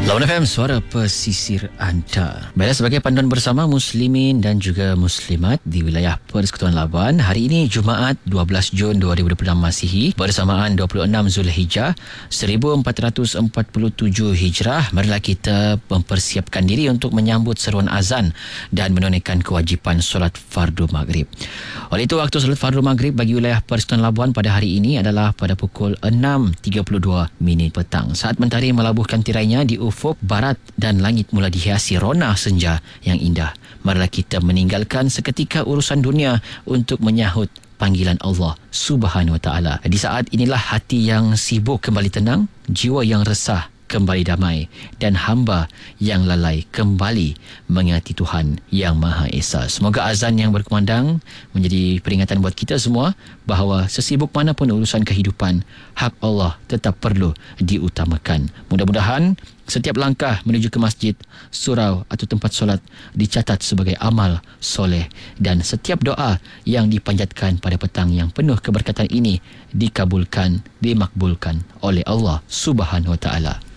Lawan FM, suara pesisir anda. Baiklah, sebagai panduan bersama muslimin dan juga muslimat di wilayah Persekutuan Labuan, hari ini Jumaat 12 Jun 2026 Masihi bersamaan 26 Zulhijjah 1447 Hijrah. Marilah kita mempersiapkan diri untuk menyambut seruan azan dan menunaikan kewajipan solat fardu maghrib. Oleh itu, waktu solat fardu maghrib bagi wilayah Persekutuan Labuan pada hari ini adalah pada pukul 6.32 petang. Saat mentari melabuhkan tirainya di ufuk barat dan langit mula dihiasi rona senja yang indah. Marilah kita meninggalkan seketika urusan dunia untuk menyahut panggilan Allah Subhanahu Wa Taala. Di saat inilah hati yang sibuk kembali tenang, jiwa yang resah kembali damai dan hamba yang lalai kembali mengingati Tuhan Yang Maha Esa. Semoga azan yang berkumandang menjadi peringatan buat kita semua bahawa sesibuk manapun urusan kehidupan, hak Allah tetap perlu diutamakan. Mudah-mudahan setiap langkah menuju ke masjid, surau atau tempat solat dicatat sebagai amal soleh dan setiap doa yang dipanjatkan pada petang yang penuh keberkatan ini dikabulkan, dimakbulkan oleh Allah Subhanahu Wa Taala.